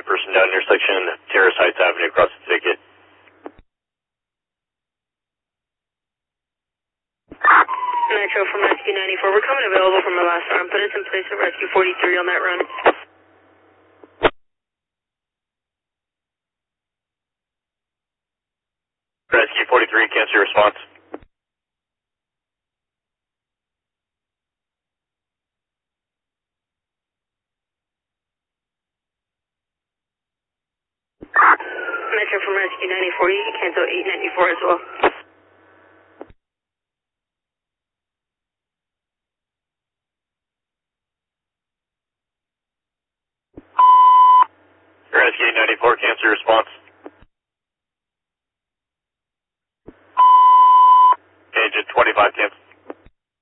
person down intersection Terrace Heights Avenue across the ticket. Metro from Rescue 94. We're coming available from our last round. Put us in place at Rescue 43 on that run. Rescue 43, cancel your response. Metro from Rescue 94. You can cancel 894 as well. Rescue 94, cancel your response. Agent 25, cancel.